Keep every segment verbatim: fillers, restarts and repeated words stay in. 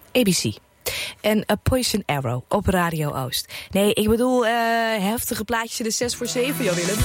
A B C. En A Poison Arrow op Radio Oost. Nee, ik bedoel uh, heftige plaatjes in de zes voor zeven, Jan Willem.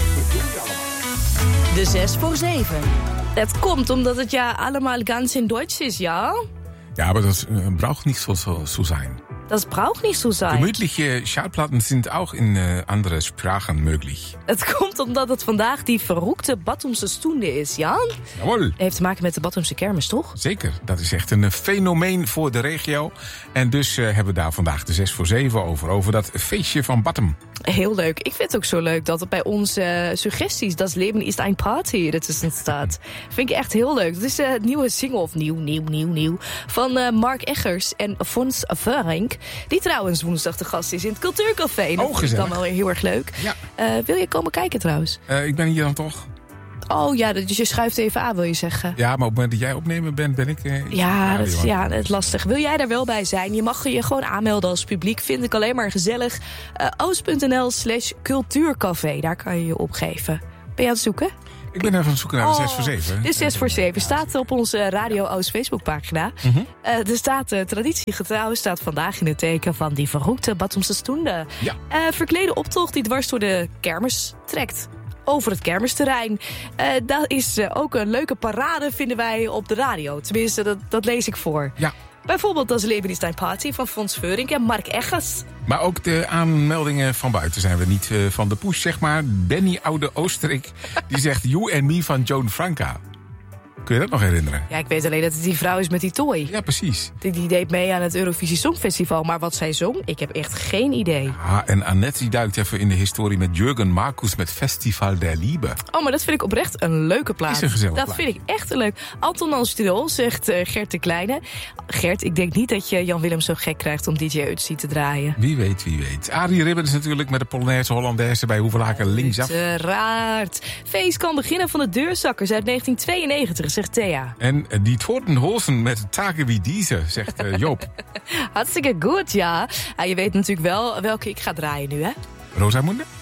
De zes voor zeven. Dat komt omdat het ja allemaal ganz in Duits is, ja? Ja, aber das äh, braucht nicht so, so, so sein. Das braucht nicht so sein. Gemütliche Schallplatten sind auch in äh, andere Sprachen möglich. Het komt omdat het vandaag die verroekte Batumse Stoende is, Jan? Jawohl. Dat heeft te maken met de Batumse kermis, toch? Zeker, dat is echt een fenomeen voor de regio. En dus uh, hebben we daar vandaag de zes voor zeven over. Over dat feestje van Batum. Heel leuk. Ik vind het ook zo leuk dat het bij onze uh, suggesties... Das Leben ist ein Party ertussen staat. Vind ik echt heel leuk. Dat is de uh, nieuwe single, of nieuw, nieuw, nieuw, nieuw... van uh, Mark Eggers en Fons Veurink. Die trouwens woensdag de gast is in het Cultuurcafé. Dat oh, vind ik dan wel heel erg leuk. Ja. Uh, wil je komen kijken trouwens? Uh, ik ben hier dan toch? Oh ja, dus je schuift even aan, wil je zeggen? Ja, maar op het moment dat jij opnemen bent, ben ik... Uh, ja, dat is, ja, dat is lastig. Wil jij daar wel bij zijn? Je mag je gewoon aanmelden als publiek. Vind ik alleen maar gezellig. Uh, oost.nl slash cultuurcafé. Daar kan je je opgeven. Ben je aan het zoeken? Ik ben even aan het zoeken naar de oh, zes voor zeven. De zes voor zeven staat op onze Radio Oost Facebookpagina. Mm-hmm. Uh, er staat uh, traditiegetrouw staat vandaag in het teken van die verroekte Batumse Stoende. Ja. Uh, verklede optocht die dwars door de kermis trekt. Over het kermisterrein. Uh, dat is uh, ook een leuke parade, vinden wij op de radio. Tenminste, dat, dat lees ik voor. Ja. Bijvoorbeeld Das Leben ist ein Party van Fons Veurink en Mark Eggers. Maar ook de aanmeldingen van buiten zijn we niet uh, van de push, zeg maar. Benny Oude Oosterik, die zegt You and Me van Joan Franca. Kun je dat nog herinneren? Ja, ik weet alleen dat het die vrouw is met die tooi. Ja, precies. Die, die deed mee aan het Eurovisie Songfestival. Maar wat zij zong, ik heb echt geen idee. Ah, en Annette die duikt even in de historie met Jürgen Marcus met Festival der Liebe. Oh, maar dat vind ik oprecht een leuke plaat. Is een gezellig Dat plaat. vind ik echt een leuk. Anton Anstrol, zegt uh, Gert de Kleine. Gert, ik denk niet dat je Jan Willem zo gek krijgt om D J Ötzi te draaien. Wie weet, wie weet. Arie Ribbens natuurlijk met de Polonaise Hollandaise bij Hoevelaken linksaf. Uiteraard. Feest kan beginnen van de Deurzakkers uit negentien tweeënnegentig, zegt Thea. En die Totenhosen met taken wie deze, zegt uh, Joop. Hartstikke goed, ja. Ah, je weet natuurlijk wel welke ik ga draaien nu, hè? Rosamunde?